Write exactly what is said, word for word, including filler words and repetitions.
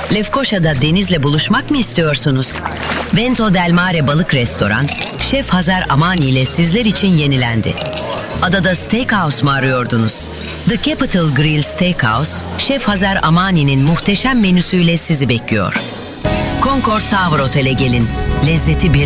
Lefkoşa'da denizle buluşmak mı istiyorsunuz? Vento del Mare Balık Restoran, Şef Hazar Amani ile sizler için yenilendi. Adada steakhouse mu arıyordunuz? The Capital Grill Steakhouse, Şef Hazar Amani'nin muhteşem menüsüyle sizi bekliyor. Concord Tower Otel'e gelin. Lezzeti bir